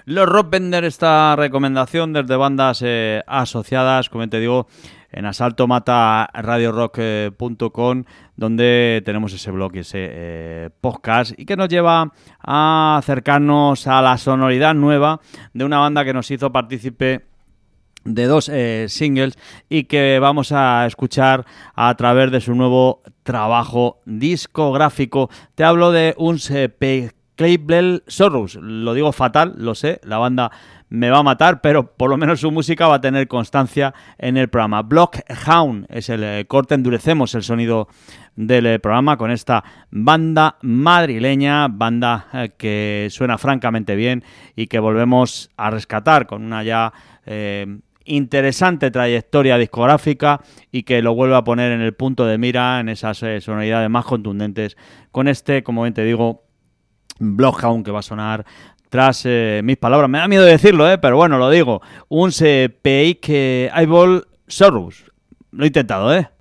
Los Rockbender, esta recomendación desde bandas asociadas, como te digo, en asaltomataradiorock.com, donde tenemos ese blog y ese podcast, y que nos lleva a acercarnos a la sonoridad nueva de una banda que nos hizo partícipe de dos singles y que vamos a escuchar a través de su nuevo trabajo discográfico. Te hablo de Unspeakable Sorrows. Lo digo fatal, lo sé, la banda me va a matar, pero por lo menos su música va a tener constancia en el programa. Bloodhound es el corte, endurecemos el sonido del programa con esta banda madrileña, banda que suena francamente bien y que volvemos a rescatar con una ya interesante trayectoria discográfica y que lo vuelve a poner en el punto de mira, en esas sonoridades más contundentes con este, como bien te digo, Bloodhound, que va a sonar tras mis palabras. Me da miedo decirlo, pero bueno, lo digo. Unspeakable Sorrows. Lo he intentado,